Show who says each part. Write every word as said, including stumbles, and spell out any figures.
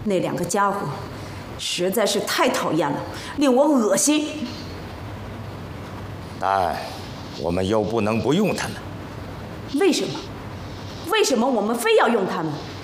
Speaker 1: 那两个家伙实在是太讨厌了，令我恶心。
Speaker 2: 但我们又不能不用他们。
Speaker 1: 为什么？为什么我们非要用他们？